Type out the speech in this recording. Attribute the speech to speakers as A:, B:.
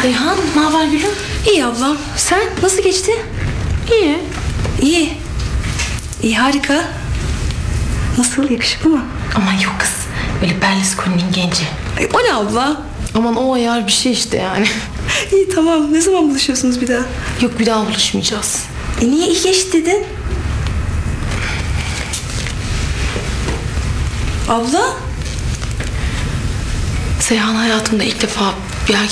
A: Reyhan, ne haber gülüm?
B: İyi ablam. Sen nasıl geçti?
A: İyi.
B: İyi. İyi, harika. Nasıl, yakışıklı mı?
A: Aman yok kız. Böyle Berlusconi'nin genci.
B: Ay, o ne abla?
A: Aman o ayar bir şey işte yani.
B: İyi, tamam. Ne zaman buluşuyorsunuz bir daha?
A: Yok, bir daha buluşmayacağız.
B: Niye iyi geçti dedin? Abla?
A: Seyhan hayatımda ilk defa